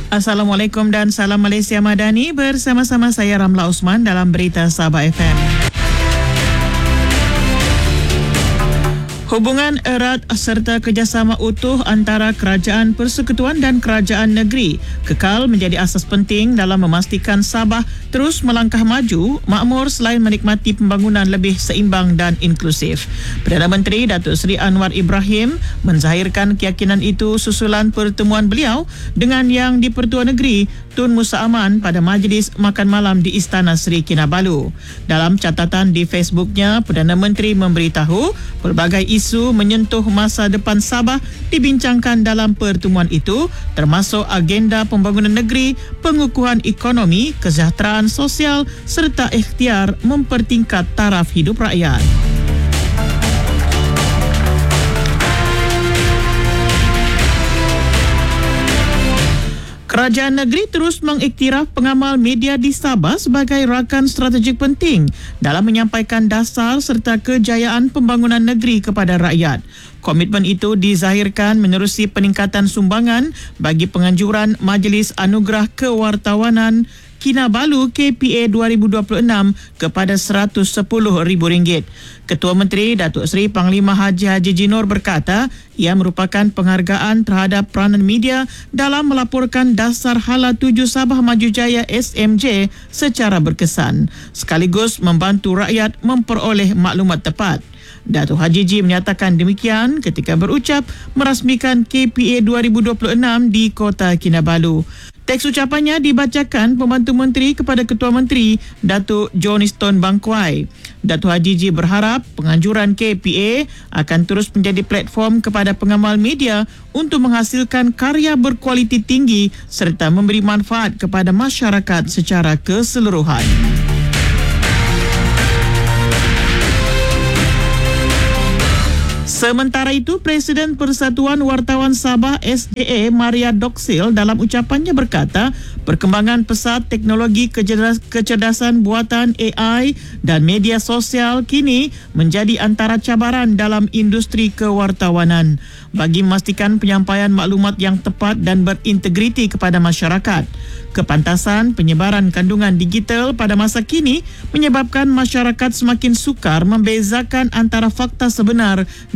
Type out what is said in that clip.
Assalamualaikum dan salam Malaysia Madani, bersama-sama saya Ramla Osman dalam Berita Sabah FM. Hubungan erat serta kerjasama utuh antara Kerajaan Persekutuan dan Kerajaan Negeri kekal menjadi asas penting dalam memastikan Sabah terus melangkah maju, makmur selain menikmati pembangunan lebih seimbang dan inklusif. Perdana Menteri Datuk Seri Anwar Ibrahim menzahirkan keyakinan itu susulan pertemuan beliau dengan Yang di-Pertua Negeri Tun Musa Aman pada majlis makan malam di Istana Seri Kinabalu. Dalam catatan di Facebooknya, Perdana Menteri memberitahu pelbagai isu menyentuh masa depan Sabah dibincangkan dalam pertemuan itu, termasuk agenda pembangunan negeri, pengukuhan ekonomi, kesejahteraan sosial serta ikhtiar mempertingkat taraf hidup rakyat. Kerajaan negeri terus mengiktiraf pengamal media di Sabah sebagai rakan strategik penting dalam menyampaikan dasar serta kejayaan pembangunan negeri kepada rakyat. Komitmen itu dizahirkan menerusi peningkatan sumbangan bagi penganjuran Majlis Anugerah Kewartawanan Kinabalu KPA 2026 kepada RM110,000. Ketua Menteri Datuk Seri Panglima Haji Jinor berkata ia merupakan penghargaan terhadap peranan media dalam melaporkan dasar Hala 7 Sabah Maju Jaya SMJ secara berkesan, sekaligus membantu rakyat memperoleh maklumat tepat. Datuk Haji Ji menyatakan demikian ketika berucap merasmikan KPA 2026 di Kota Kinabalu. Teks ucapannya dibacakan Pembantu Menteri kepada Ketua Menteri Datuk Johnston Bangkwai. Datuk Haji Ji berharap penganjuran KPA akan terus menjadi platform kepada pengamal media untuk menghasilkan karya berkualiti tinggi serta memberi manfaat kepada masyarakat secara keseluruhan. Sementara itu, Presiden Persatuan Wartawan Sabah SDA Maria Doksil dalam ucapannya berkata, perkembangan pesat teknologi kecerdasan buatan AI dan media sosial kini menjadi antara cabaran dalam industri kewartawanan bagi memastikan penyampaian maklumat yang tepat dan berintegriti kepada masyarakat. Kepantasan penyebaran kandungan digital pada masa kini menyebabkan masyarakat semakin sukar membezakan antara fakta sebenar